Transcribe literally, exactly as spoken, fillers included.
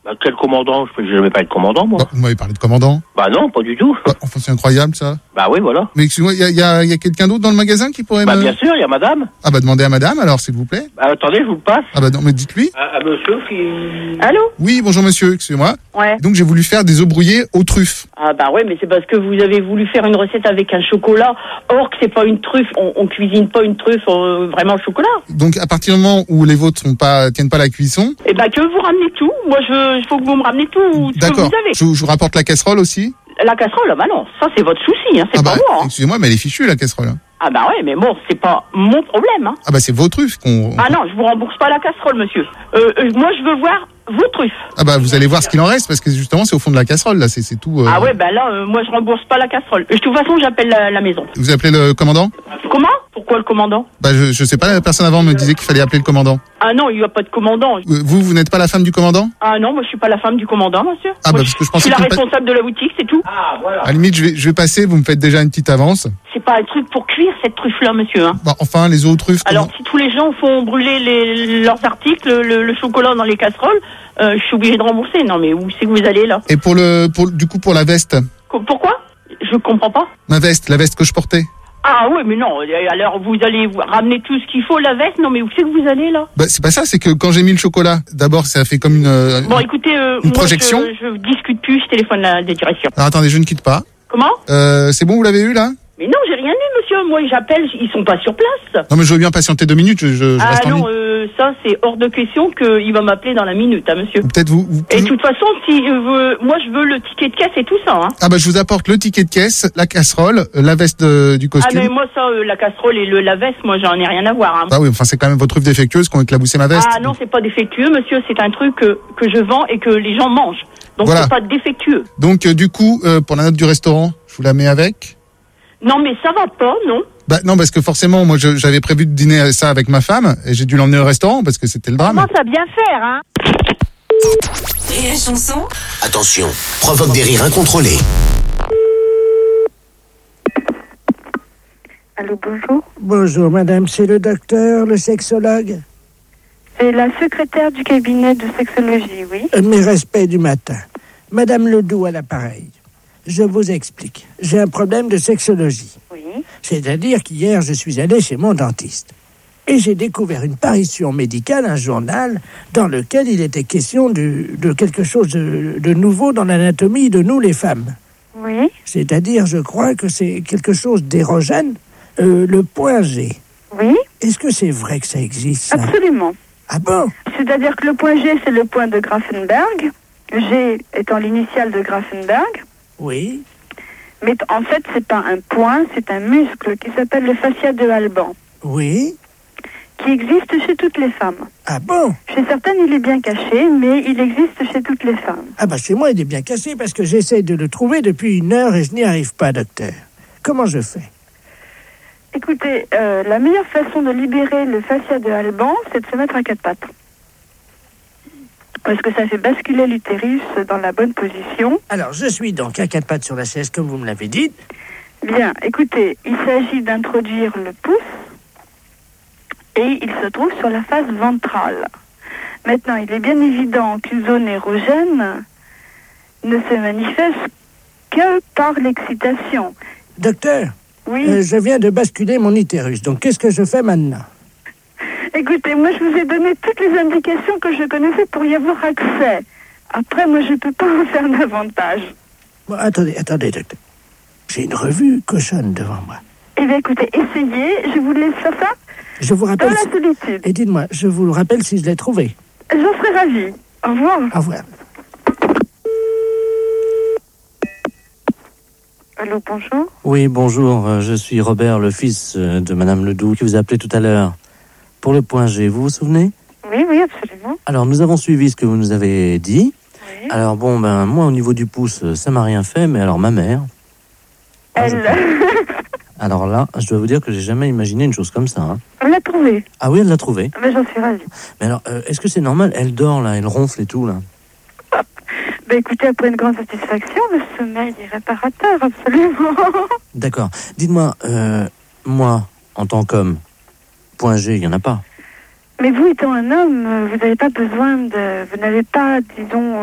Bah, quel commandant? Je n'ai jamais parlé de commandant, moi. Bah, vous m'avez parlé de commandant. Bah non, pas du tout. Bah, enfin, c'est incroyable, ça. Bah oui, voilà. Mais excusez-moi, il y a, y a, y a quelqu'un d'autre dans le magasin qui pourrait Bah me... bien sûr, il y a madame. Ah bah, demandez à madame, alors, s'il vous plaît. Bah, attendez, je vous le passe. Ah bah non, mais dites-lui. À, à monsieur qui... Allô? Oui, bonjour monsieur, excusez-moi. Ouais. Donc, j'ai voulu faire des œufs brouillés aux truffes. Ah bah ouais, mais c'est parce que vous avez voulu faire une recette avec un chocolat. Or que c'est pas une truffe, on, on cuisine pas une truffe euh, vraiment au chocolat. Donc, à partir du moment où les vôtres ne pas, tiennent pas la cuisson... Eh ben que vous ramenez tout. Moi, je, il faut que vous me ramenez tout ce que D'accord, vous avez. je, je vous rapporte la casserole aussi. La casserole, bah non, ça c'est votre souci, hein, c'est Ah pas bah, moi. Hein. excusez-moi, mais elle est fichue, la casserole. hein. Ah bah ouais, mais bon, c'est pas mon problème. Hein. Ah bah, c'est vos truffes qu'on... Ah non, je vous rembourse pas la casserole, monsieur. Euh, euh, moi, je veux voir vos truffes. Ah bah, vous allez voir ce qu'il en reste, parce que justement, c'est au fond de la casserole, là, c'est, c'est tout... euh... Ah ouais, bah là, euh, moi, je rembourse pas la casserole. De toute façon, j'appelle la, la maison. Vous appelez le commandant? Comment? Pourquoi le commandant? Bah, je, je sais pas, la personne avant me disait qu'il fallait appeler le commandant. Ah non, il y a pas de commandant. Euh, Vous, vous n'êtes pas la femme du commandant? Ah non, moi, je suis pas la femme du commandant, monsieur. Ah Moi, bah, parce que je pensais suis la qu'il pa- responsable de la boutique, c'est tout. Ah, voilà. À la limite, je vais, je vais passer, vous me faites déjà une petite avance. C'est pas un truc pour cuire cette truffe-là, monsieur. Hein. Bah, enfin, les autres truffes... Alors, comment- si tous les gens font brûler les, leurs articles, le, le chocolat dans les casseroles, euh, je suis obligée de rembourser. Non, mais où c'est que vous allez, là? Et pour le... Pour, du coup, pour la veste? Co- Pourquoi? Je comprends pas. Ma veste, la veste que je portais. Ah oui, mais non, alors vous allez vous ramener tout ce qu'il faut, la veste? Non, mais où c'est que vous allez, là? Bah, c'est pas ça, c'est que quand j'ai mis le chocolat, d'abord, ça a fait comme une... euh, Bon, écoutez, euh, une moi, projection je, je discute plus, je téléphone la, la direction. Alors, attendez, je ne quitte pas. Comment? Euh, c'est bon, vous l'avez eu, là? Mais non, j'ai rien eu, monsieur. Moi, j'appelle, ils sont pas sur place. Non, mais je veux bien patienter deux minutes, je, je, je Ah reste en ligne. non, euh, ça, c'est hors de question qu'il va m'appeler dans la minute, hein, monsieur. Ou peut-être vous... vous Et pouvez- de toute façon, si euh, vous- moi, je veux le ticket de caisse et tout ça, hein. Ah bah, je vous apporte le ticket de caisse, la casserole, euh, la veste euh, du Ah, costume. mais moi, ça, euh, la casserole et le, la veste, moi, j'en ai rien à voir, hein. Ah oui, enfin, c'est quand même votre truffe défectueuse qui ont éclaboussé ma veste. Ah non, c'est pas défectueux, monsieur, c'est un truc que, que je vends et que les gens mangent. Donc Voilà. c'est pas défectueux. Donc, euh, du coup, euh, pour la note du restaurant, je vous la mets avec? Non, mais ça va pas, non? Bah non, parce que forcément, moi, je- j'avais prévu de dîner ça avec ma femme, et j'ai dû l'emmener au restaurant, parce que c'était le drame. Commence à bien faire, hein. Rire et chanson. Attention, provoque des rires incontrôlés. Allô, bonjour. Bonjour madame, c'est le docteur, le sexologue. C'est la secrétaire du cabinet de sexologie, oui. Euh, Mes respects du matin. Madame Ledoux à l'appareil. Je vous explique. J'ai un problème de sexologie. Oui. C'est-à-dire qu'hier, je suis allé chez mon dentiste. Et j'ai découvert une parution médicale, un journal, dans lequel il était question de, de quelque chose de, de nouveau dans l'anatomie de nous, les femmes. Oui. C'est-à-dire, je crois que c'est quelque chose d'érogène, euh, le point G. Oui. Est-ce que c'est vrai que ça existe, ça? Absolument. Ah bon? C'est-à-dire que le point G, c'est le point de Grafenberg. G étant l'initiale de Grafenberg. Oui. Mais t- en fait, c'est pas un point, c'est un muscle qui s'appelle le fascia de Alban, Oui. qui existe chez toutes les femmes. Ah bon? Chez certaines, il est bien caché, mais il existe chez toutes les femmes. Ah bah chez moi, il est bien cassé parce que j'essaie de le trouver depuis une heure et je n'y arrive pas, docteur. Comment je fais? Écoutez, euh, la meilleure façon de libérer le fascia de Alban, c'est de se mettre à quatre pattes. Parce que ça fait basculer l'utérus dans la bonne position. Alors, je suis donc à quatre pattes sur la chaise, comme vous me l'avez dit. Bien, écoutez, il s'agit d'introduire le pouce et il se trouve sur la face ventrale. Maintenant, il est bien évident qu'une zone érogène ne se manifeste que par l'excitation. Docteur, Oui, euh, je viens de basculer mon utérus, donc qu'est-ce que je fais maintenant? écoutez, moi je vous ai donné toutes les indications que je connaissais pour y avoir accès. Après, moi je ne peux pas en faire davantage. Bon, attendez, attendez, docteur. J'ai une revue cochonne devant moi. Eh bien écoutez, essayez, je vous laisse faire ça Je vous dans rappelle... la si- solitude. Et dites-moi, je vous le rappelle si je l'ai trouvé. J'en serais ravie. Au revoir. Au revoir. Allô, bonjour. Oui, bonjour, euh, je suis Robert, le fils euh, de Madame Ledoux, qui vous a appelé tout à l'heure. Pour le point G, vous vous souvenez? Oui, oui, absolument. Alors, nous avons suivi ce que vous nous avez dit. Oui. Alors, bon, ben, moi, au niveau du pouce, euh, ça m'a rien fait, mais alors, ma mère... Ah, je- Elle, Alors là, je dois vous dire que j'ai jamais imaginé une chose comme ça. Hein. elle l'a trouvé. Ah oui, elle l'a trouvé. Mais j'en suis ravie. Mais alors, euh, est-ce que c'est normal? Elle dort, là, elle ronfle et tout, là. Ben écoutez, après une grande satisfaction, le sommeil est réparateur, absolument. D'accord. Dites-moi, euh, moi, en tant qu'homme, point G, il n'y en a pas. Mais vous étant un homme, euh, vous n'avez pas besoin de... Vous n'avez pas, disons...